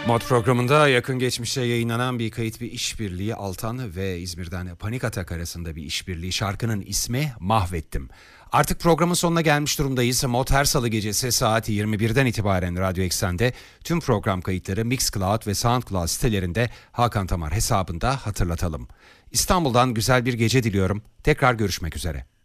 Mod programında yakın geçmişte yayınlanan bir kayıt bir işbirliği, Altan ve İzmir'den Panik Atak arasında bir işbirliği. Şarkının ismi Mahvettim. Artık programın sonuna gelmiş durumdayız. Mod her salı gecesi saat 21'den itibaren Radyo Eksen'de, tüm program kayıtları Mixcloud ve Soundcloud sitelerinde Hakan Tamar hesabında, hatırlatalım. İstanbul'dan güzel bir gece diliyorum. Tekrar görüşmek üzere.